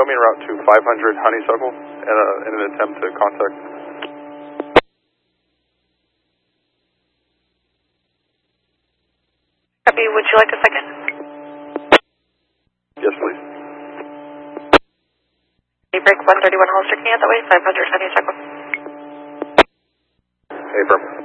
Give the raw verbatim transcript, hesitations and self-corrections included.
show me en route to five hundred Honeysuckle in, a, in an attempt to contact. Copy, would you like a second? Yes, please. Break one thirty-one Hollister, can you get that way? five hundred Honeysuckle. Hey, Affirm.